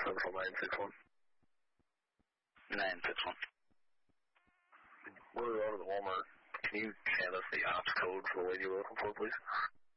Central 961. 961. We're out of the Walmart. Can you hand us the ops code for the lady you're looking for, please?